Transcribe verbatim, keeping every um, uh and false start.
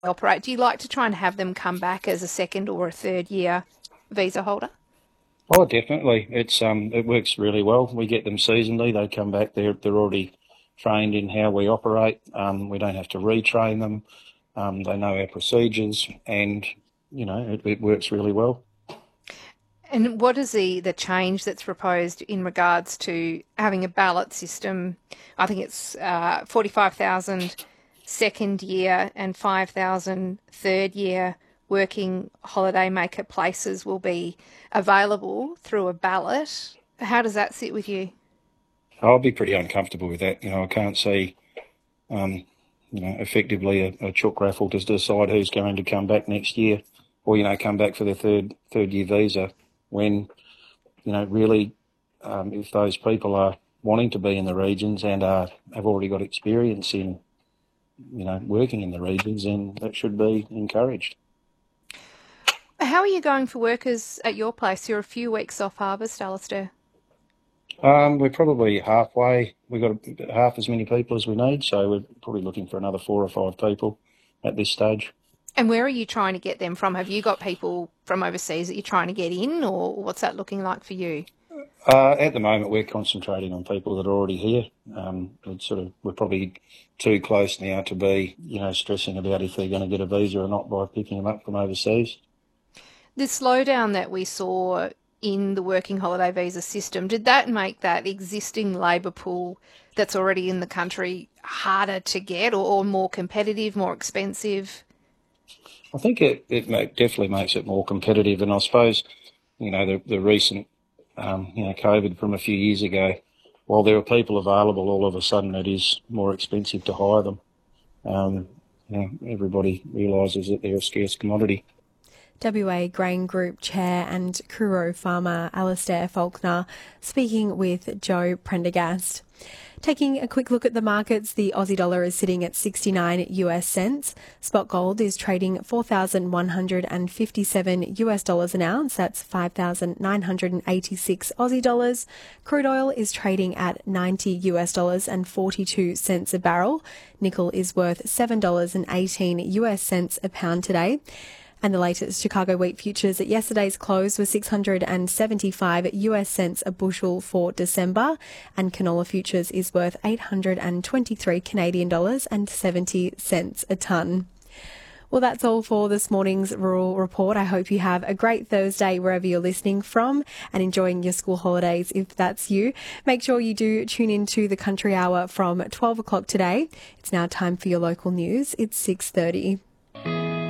operate, do you like to try and have them come back as a second or a third year visa holder? Oh, definitely. It's um, it works really well. We get them seasonally. They come back. They're they're already trained in how we operate. Um, we don't have to retrain them. Um, they know our procedures, and you know it, it works really well. And what is the, the change that's proposed in regards to having a ballot system? I think it's uh, forty-five thousand second year and five thousand third year working holiday maker places will be available through a ballot. How does that sit with you? I'll be pretty uncomfortable with that. You know, I can't see, um, you know, effectively a, a chook raffle to decide who's going to come back next year, or you know, come back for their third third year visa. When you know, really, um, if those people are wanting to be in the regions and are have already got experience in, you know, working in the regions, then that should be encouraged. How are you going for workers at your place? You're a few weeks off harvest, Alistair. Um, we're probably halfway. We've got half as many people as we need, so we're probably looking for another four or five people at this stage. And where are you trying to get them from? Have you got people from overseas that you're trying to get in, or what's that looking like for you? Uh, at the moment, we're concentrating on people that are already here. Um, it's sort of we're probably too close now to be, you know, stressing about if they're going to get a visa or not by picking them up from overseas. The slowdown that we saw in the working holiday visa system, did that make that existing labour pool that's already in the country harder to get, or, or more competitive, more expensive? I think it, it make, definitely makes it more competitive, and I suppose, you know, the, the recent, um, you know, COVID from a few years ago, while there are people available, all of a sudden it is more expensive to hire them. Um, you know, everybody realises that they're a scarce commodity. W A Grain Group Chair and Kuro farmer Alistair Faulkner speaking with Joe Prendergast. Taking a quick look at the markets, the Aussie dollar is sitting at sixty-nine U S cents. Spot gold is trading four thousand one hundred fifty-seven U S dollars an ounce. That's five thousand nine hundred eighty-six Aussie dollars. Crude oil is trading at ninety U S dollars and forty-two cents a barrel. Nickel is worth seven dollars and eighteen U S cents a pound today. And the latest Chicago wheat futures at yesterday's close were six hundred seventy-five U S cents a bushel for December, and canola futures is worth eight hundred twenty-three Canadian dollars and seventy cents a tonne. Well, that's all for this morning's Rural Report. I hope you have a great Thursday wherever you're listening from and enjoying your school holidays if that's you. Make sure you do tune in to the Country Hour from twelve o'clock today. It's now time for your local news. It's six thirty.